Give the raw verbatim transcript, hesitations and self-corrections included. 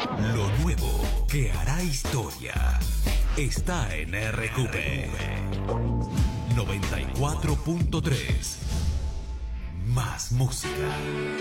Lo nuevo que hará historia está en R Q P noventa y cuatro punto tres. Más música.